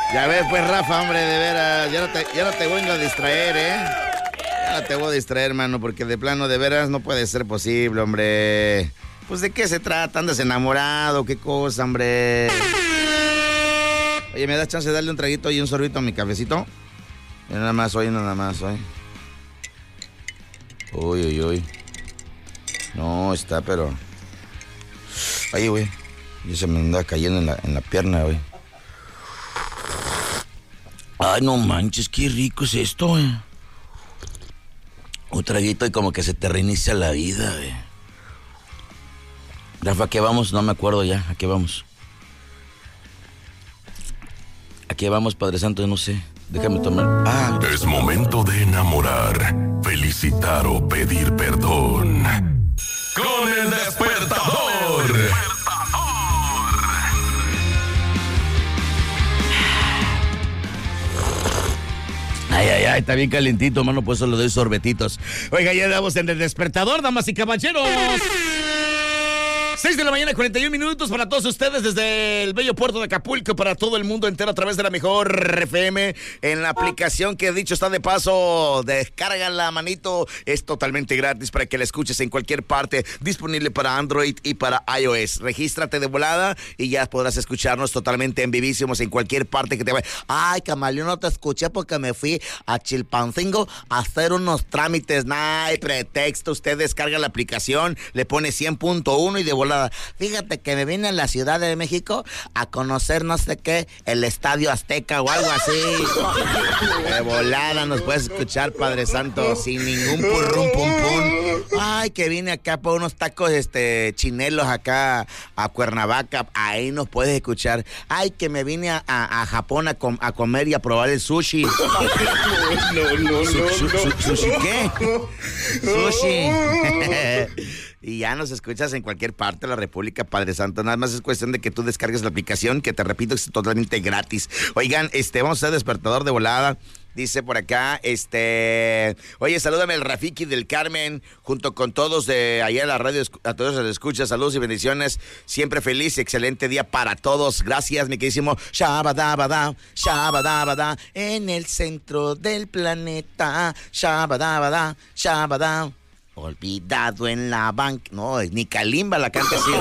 Ya ves, pues, Rafa, hombre, de veras, ya no te vengo a distraer, ¿eh? Ya no te voy a distraer, mano, porque de plano, de veras, no puede ser posible, hombre. Pues, ¿de qué se trata? ¿Andas enamorado? ¿Qué cosa, hombre? Oye, ¿me das chance de darle un traguito y un sorbito a mi cafecito? Nada más hoy. Uy. No, está, pero... Ay, güey. Ya se me anda cayendo en la pierna, güey. Ay, no manches, qué rico es esto, güey. Un traguito y como que se te reinicia la vida, güey. Rafa, ¿a qué vamos? No me acuerdo ya. ¿A qué vamos? ¿A qué vamos, Padre Santo? No sé. Déjame tomar. Es momento de enamorar, felicitar o pedir perdón. ¡Con el despertador! Ay, está bien calentito, mano, pues solo doy sorbetitos. Oiga, ya damos en el despertador, damas y caballeros. 6 de la mañana, 41 minutos para todos ustedes desde el bello puerto de Acapulco, para todo el mundo entero a través de la mejor FM, en la aplicación que dicho está de paso, descárgala, manito, es totalmente gratis para que la escuches en cualquier parte, disponible para Android y para iOS. Regístrate de volada y ya podrás escucharnos totalmente en vivísimos en cualquier parte que te vaya. Ay, Camaleón, no te escuché porque me fui a Chilpancingo a hacer unos trámites. Nah, hay pretexto, usted descarga la aplicación, le pone 100.1 y de volada. Fíjate que me vine a la Ciudad de México a conocer no sé qué, el Estadio Azteca o algo así. De volada nos puedes escuchar, Padre Santo, sin ningún purrum pum pum. Ay, que vine acá por unos tacos chinelos acá a Cuernavaca, ahí nos puedes escuchar. Ay, que me vine a Japón a comer y a probar el sushi. No. ¿Sushi qué? Sushi. Y ya nos escuchas en cualquier parte de la República, Padre Santo. Nada más es cuestión de que tú descargues la aplicación, que te repito, es totalmente gratis. Oigan, vamos a hacer despertador de volada. Dice por acá, oye, salúdame el Rafiki del Carmen, junto con todos de allá en la radio, a todos los escuchas, saludos y bendiciones, siempre feliz y excelente día para todos, gracias, mi queridísimo Shabadabada, Shabadabada, en el centro del planeta, Shabadabada, Shabadabada. Olvidado en la banca. No, ni Kalimba la canta así.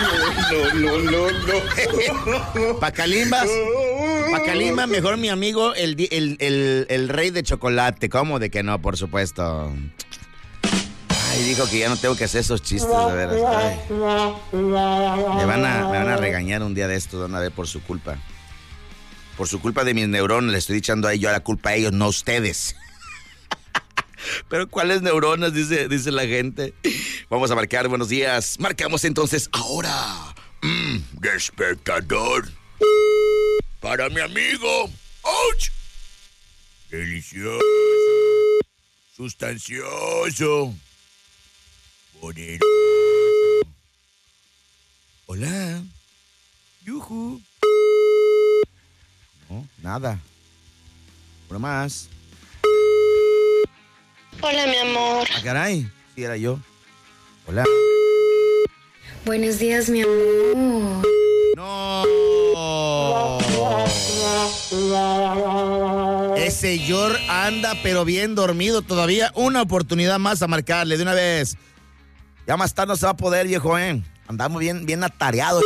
No. Pa' Kalimba, mejor mi amigo, el rey de chocolate. ¿Cómo de que no? Por supuesto. Ay, dijo que ya no tengo que hacer esos chistes, de veras. Ay. Me van a regañar un día de estos, van a ver, por su culpa. Por su culpa de mis neuronas, le estoy echando a ellos la culpa a ellos, no a ustedes. Pero ¿cuáles neuronas? Dice la gente. Vamos a marcar, buenos días. Marcamos entonces ahora. Despertador. Para mi amigo. ¡Auch! Delicioso. Sustancioso. Poderoso. Hola. Yujú. No, nada. Por más. Hola, mi amor. Ah, caray, sí era yo. Hola. Buenos días, mi amor. No. Ese Yor anda pero bien dormido todavía. Una oportunidad más a marcarle de una vez. Ya más tarde no se va a poder, viejo, Andamos bien atareados.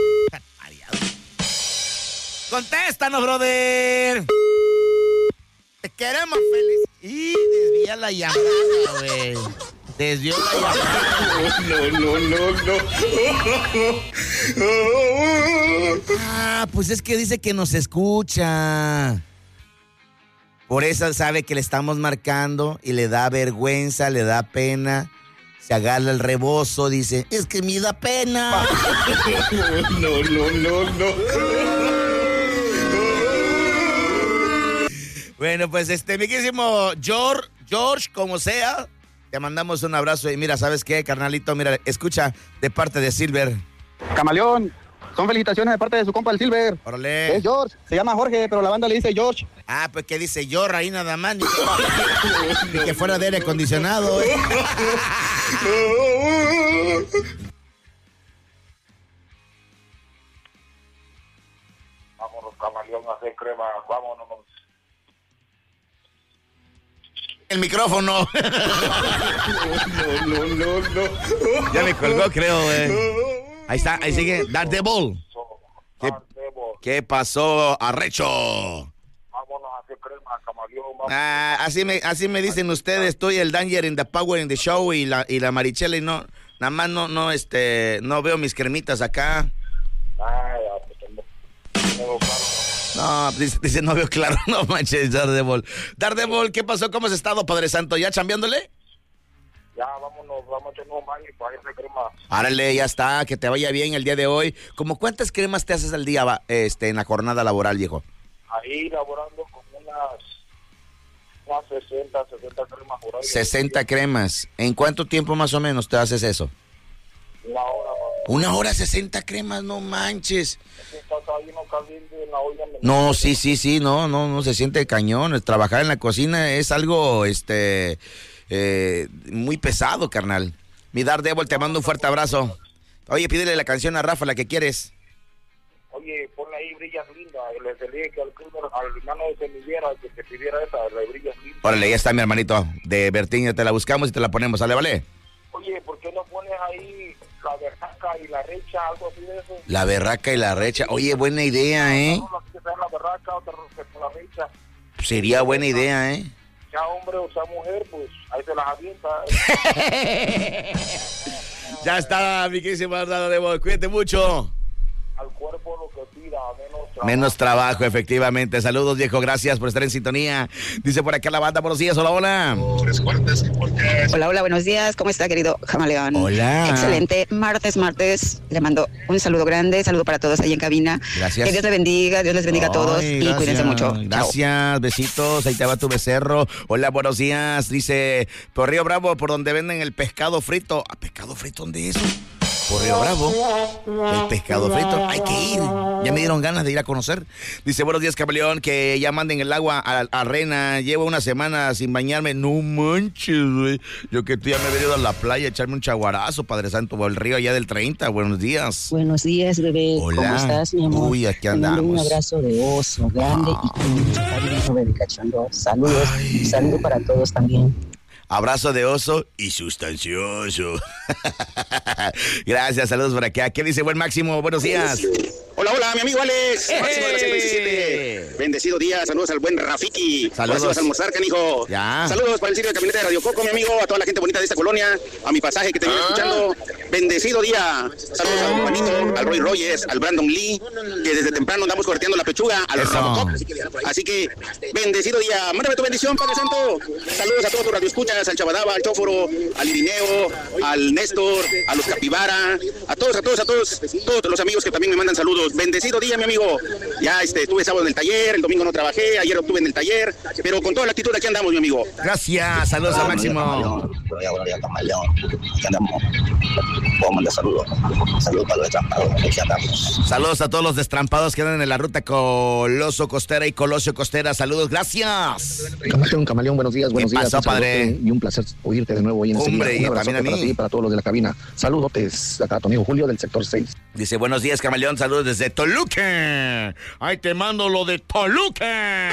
Contéstanos, brother. Te queremos feliz. Y desvía la llamada, güey. Desvió la llamada. No. Ah, pues es que dice que nos escucha. Por eso sabe que le estamos marcando y le da vergüenza, le da pena. Se agarra el rebozo, dice, es que me da pena. No. Bueno, pues mi queridísimo George, como sea, te mandamos un abrazo y mira, ¿sabes qué, carnalito? Mira, escucha de parte de Silver. Camaleón, son felicitaciones de parte de su compa el Silver. Órale. Es George, se llama Jorge, pero la banda le dice George. Ah, pues que dice George ahí nada más, ni que fuera de aire acondicionado, Vámonos, camaleón, a hacer crema. Vámonos. El micrófono. No. Ya me colgó, creo, güey. Ahí está, ahí sigue. Daredevil. ¿Qué pasó, Arrecho? Vámonos a hacer crema, camaleón. Así me dicen ustedes. Estoy el Danger in the Power in the Show y la Marichela y no, nada más no veo mis cremitas acá. No, dice no veo claro, no manches, Daredevil. Daredevil, ¿qué pasó? ¿Cómo has estado, Padre Santo? ¿Ya chambeándole? Ya, vámonos, vamos a echar unos baños para hacer crema. Árale, ya está, que te vaya bien el día de hoy. ¿Cómo cuántas cremas te haces al día, en la jornada laboral, viejo? Ahí laborando con unas 60 cremas por ahí. 60 cremas. ¿En cuánto tiempo más o menos te haces eso? Una hora. Una hora 60 cremas, no manches. No, sí, no se siente cañón. Trabajar en la cocina es algo, muy pesado, carnal. Mi Daredevil, te mando un fuerte abrazo. Oye, pídele la canción a Rafa, la que quieres. Oye, ponle ahí Brillas Linda. Le dije que al hermano de Semillera que te pidiera esa, la de Brillas Linda. Órale, ya está, mi hermanito. De Bertín, te la buscamos y te la ponemos, ¿sale, vale? Oye, ¿por qué no pones ahí la berraca y la recha, algo así de eso? La berraca y la recha. Oye, buena idea, ¿eh? La berraca o la recha. Sería buena idea, ¿eh? Sea hombre o sea mujer, pues ahí se las avienta. Ya está, mi querísimo Daredevil. Cuídate mucho. Al cuerpo lo que pida, menos trabajo, efectivamente. Saludos, viejo, gracias por estar en sintonía. Dice por acá la banda, buenos días, hola. Hola, buenos días, ¿cómo está, querido Camaleón? Hola. Excelente, martes, le mando un saludo grande, saludo para todos ahí en cabina. Gracias. Que Dios les bendiga a todos y cuídense mucho. Gracias, chao. Besitos, ahí te va tu becerro. Hola, buenos días, dice, por Río Bravo, por donde venden el pescado frito. ¿Pescado frito dónde es eso? Por Río Bravo, el pescado frito, hay que ir, ya me dieron ganas de ir a conocer. Dice, buenos días, camaleón, que ya manden el agua a Rena, llevo una semana sin bañarme. No manches, güey, yo que tú ya me he venido a la playa a echarme un chaguarazo, Padre Santo, o el río allá del 30, buenos días. Buenos días, bebé. Hola. ¿Cómo estás, mi amor? Uy, aquí Te mando andamos. un abrazo de oso, grande y con mucho cariño, bebé cachondo. Saludos, y saludo para todos también. Abrazo de oso y sustancioso. Gracias, saludos por acá. ¿Qué dice buen Máximo? Buenos días. Hola, mi amigo Alex. Máximo de la 127. Bendecido día, saludos al buen Rafiki. Saludos. Vas a almorzar, canijo. Ya. Saludos para el sitio de camioneta de Radio Coco, mi amigo, a toda la gente bonita de esta colonia, a mi pasaje que te viene escuchando. Bendecido día. Saludos a Juanito, al Roy Rogers, al Brandon Lee, que desde temprano andamos corteando la pechuga, al Robocop. Así que, bendecido día. Mándame tu bendición, Padre Santo. Saludos a todos tus radioescuchas, al Chabadaba, al Chóforo, al Irineo, al Néstor, a los Capibara, a todos los amigos que también me mandan saludos. Bendecido día, mi amigo. Ya estuve sábado en el taller, el domingo no trabajé, ayer estuve en el taller, pero con toda la actitud aquí andamos, mi amigo. Gracias, saludos a Máximo. Buenos días, Camaleón. Aquí andamos. Puedo mandar saludos. Saludos para los destrampados. Aquí andamos. Saludos a todos los destrampados que andan en la ruta Coloso Costera y Colosio Costera. Saludos, gracias. Camaleón, buenos días. ¿Qué pasó, padre? Y un placer oírte de nuevo hoy en este Hombre, día. Un y también a mí. para ti y para todos los de la cabina. Saludotes acá a tu amigo Julio del sector 6. Dice, buenos días, Camaleón, saludos desde Toluca. Ay, te mando lo de Toluca.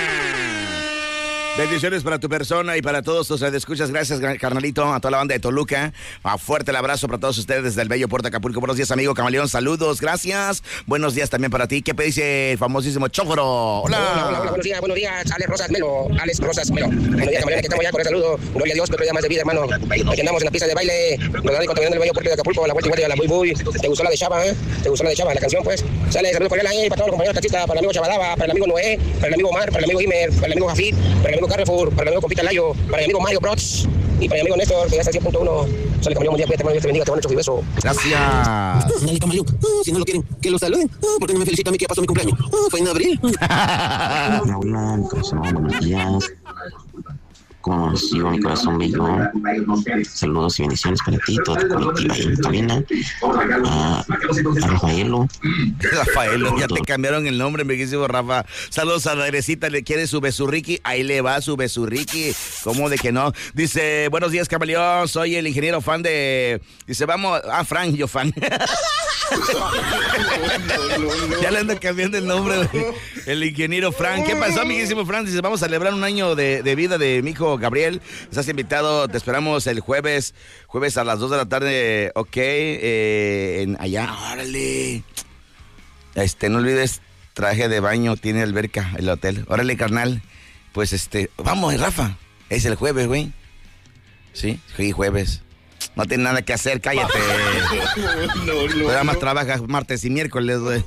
Bendiciones para tu persona y para todos tus escuchas. Gracias, carnalito, a toda la banda de Toluca. Fuerte el abrazo para todos ustedes desde el bello Puerto de Acapulco. Buenos días, amigo Camaleón. Saludos, gracias. Buenos días también para ti. ¿Qué dice el famosísimo Chóforo? Hola. Buenos días, Alex Rosas Melo. Buenos días, Camaleón, que estamos ya con el saludo. Gloria a Dios, otro día más de vida, hermano. Aquí andamos en la pista de baile, rodando y contaminando el bello Puerto de Acapulco, la vuelta igual de la muy. ¿Te gustó la de Chava, ¿Te gustó la de Chava, la canción, pues? Sale, saludos para él ahí, para todos los compañeros taxistas, para el amigo Chavadaba, para el amigo Noé, para el amigo Omar, para el amigo Imer, para el amigo Jafit, para el amigo Carrefour, para el amigo Compita Layo, para el amigo Mario Prots y para el amigo Néstor, que ya está 100.1. Sale, Camaleón, un día, cuídate, Dios te bendiga, te mando un beso. Gracias. Dale, Camaleón, si no lo quieren, que lo saluden. ¿Por qué no me felicitan a mí que ya pasó mi cumpleaños? Fue en abril. Hola, buenos días. como sigo mi corazón bello. Saludos y bendiciones para ti, toda tu colectiva ahí en cabina. A Rafaelo. Ya te cambiaron el nombre, amiguísimo Rafa. Saludos a la Eresita, le quiere su besurriqui. Ahí le va su besurriqui. ¿Cómo de que no? Dice, buenos días, camaleón. Soy el ingeniero fan de... Dice, vamos... Frank, yo fan. Ya le ando cambiando el nombre, el ingeniero Frank. ¿Qué pasó, amiguísimo Frank? Dice, vamos a celebrar un año de vida de mi hijo Gabriel. Estás invitado, te esperamos el jueves a las 2 de la tarde, ok, allá, órale. No olvides, traje de baño, tiene alberca, el hotel. Órale, carnal. Pues vamos, Rafa, es el jueves, güey. Sí, jueves. No tienes nada que hacer, cállate. No. Nada más trabajas martes y miércoles, güey.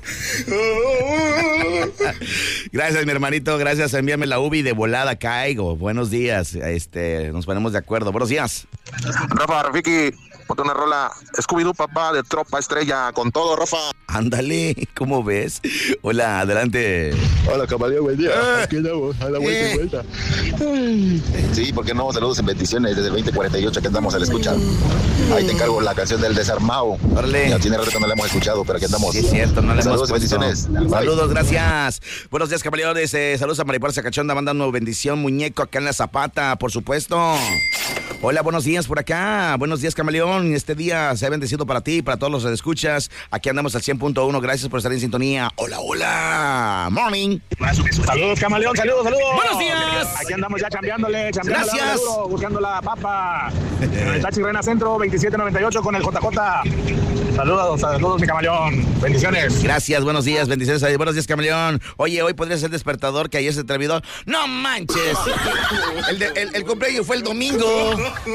Gracias, mi hermanito. Gracias. Envíame la UBI de volada, caigo. Buenos días. Nos ponemos de acuerdo. Buenos días. Rafa, Rafiki, ponte una rola. Scooby-Doo, papá, de Tropa Estrella. Con todo, Rafa. Ándale, ¿cómo ves? Hola, adelante. Hola, camaleón, buen día. Aquí andamos, a la vuelta y vuelta. Sí, ¿por qué no? Saludos y bendiciones desde el 2048 que andamos a la escucha. Ahí te encargo la canción del Desarmado. Órale. Ya tiene rato que no la hemos escuchado, pero aquí andamos. Sí, es cierto, no le Saludos hemos y bendiciones. Saludos, gracias. Buenos días, camaleones. Saludos a Mariposa Cachonda, mandando bendición, muñeco, acá en la Zapata, por supuesto. Hola, buenos días por acá. Buenos días, camaleón. Este día se ha bendecido para ti, para todos los que escuchas. Aquí andamos al 100.1. Gracias por estar en sintonía. Hola, hola. Morning. Saludos, camaleón. Saludos. Buenos días. Aquí andamos ya chambeándole. Gracias. Duro, buscando la papa. En el Tachi Rena Centro, 2798 con el JJ. Saludos, mi camaleón. Bendiciones. Gracias, buenos días, bendiciones. Buenos días, camaleón. Oye, hoy podría ser el despertador que ayer se te olvidó. ¡No manches! El cumpleaños fue el domingo.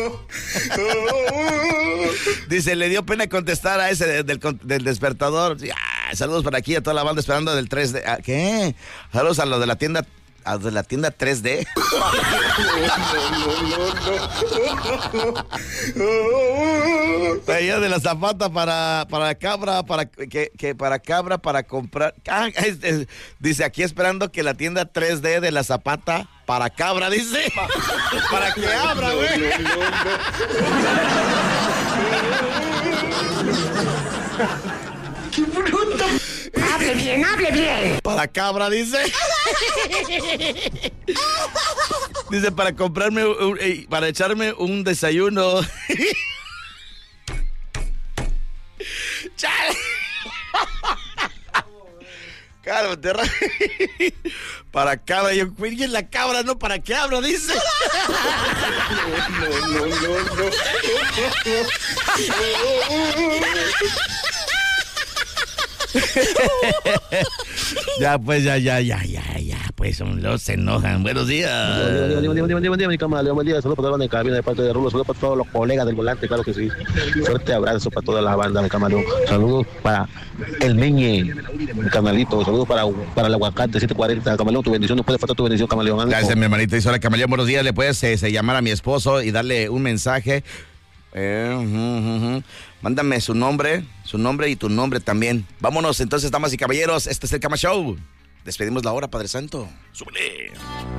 Dice, le dio pena contestar a ese del despertador. Saludos para aquí a toda la banda esperando del 3D. ¿Qué? Saludos a los de la tienda. ¿A de la tienda 3D? Allá de la Zapata para cabra, para comprar. Dice, aquí esperando que la tienda 3D de la Zapata para cabra, dice. Para que abra, güey. ¡Qué bruto! Hable bien. Para cabra, dice. Dice, para comprarme, para echarme un desayuno. ¡Chale! Cálmate, para cabra. Yo, ¿quién es la cabra? No, para que abra, dice. No. Ya, pues, pues, los se enojan. Buenos días. Buen día, mi camaleón. Buen día. Saludos para toda la banda de cabina de parte de Rulo. Saludos para todos los colegas del volante, claro que sí. Fuerte abrazo para toda la banda, mi camaleón. Saludos para el Meñe, mi canalito. Saludos para el aguacate 740. Camaleón, tu bendición. No puede faltar tu bendición, camaleón. Ánimo. Gracias, mi hermanito. Dice, hola, camaleón. Buenos días. Le puedes llamar a mi esposo y darle un mensaje. Mándame su nombre y tu nombre también. Vámonos entonces, damas y caballeros. Este es el Cama Show. Despedimos la hora, Padre Santo. ¡Súbele!